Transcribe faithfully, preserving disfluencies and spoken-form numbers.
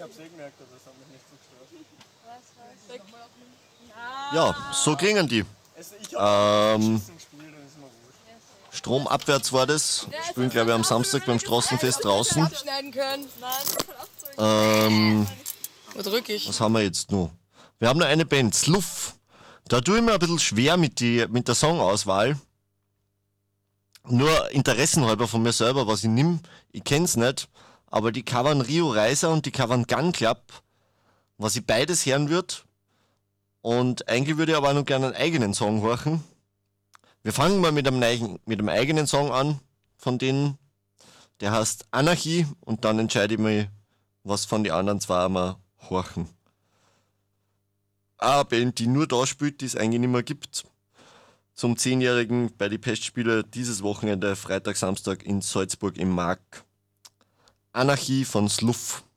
hab's eh gemerkt, aber das hat mich nicht so gestört. Ja, so klingen die. Also ich hab Ähm, Geschissen gespielt und ist mir wurscht. Stromabwärts war das. Spielen, glaube ich, am Samstag beim Straßenfest draußen. Abschneiden können. Ähm, Wo drück ich? was haben wir jetzt noch? Wir haben noch eine Band, Sluff. Da tue ich mir ein bisschen schwer mit, die, mit der Songauswahl. Nur interessenhalber von mir selber, was ich nimm. Ich kenn's nicht. Aber die covern Rio Reiser und die covern Gun Club. Was ich beides hören würde. Und eigentlich würde ich aber auch noch gerne einen eigenen Song hören. Wir fangen mal mit einem, neuen, mit einem eigenen Song an von denen. Der heißt Anarchie und dann entscheide ich mich, was von den anderen zwei mal horchen. Eine Band, die nur da spielt, die es eigentlich nicht mehr gibt. Zum zehnjährigen bei die Pestspiele dieses Wochenende, Freitag, Samstag in Salzburg im Mark. Anarchie von Sluff.